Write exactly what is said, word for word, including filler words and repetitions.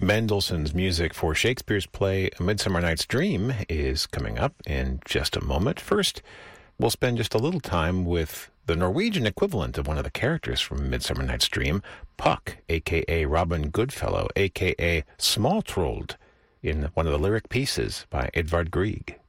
Mendelssohn's music for Shakespeare's play A Midsummer Night's Dream is coming up in just a moment. First, we'll spend just a little time with the Norwegian equivalent of one of the characters from Midsummer Night's Dream, Puck, a k a. Robin Goodfellow, a k a. Small Trold, in one of the lyric pieces by Edvard Grieg.